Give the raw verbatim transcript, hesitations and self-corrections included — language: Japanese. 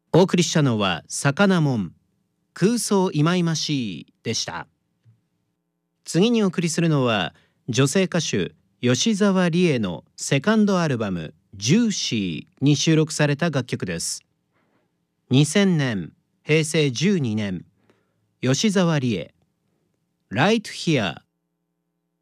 お送りしたのは魚もん空想いまいましいでした。次にお送りするのは女性歌手吉沢理恵のセカンドアルバムジューシーに収録された楽曲です。にせんねんへいせいじゅうにねん、吉沢理恵 Right Here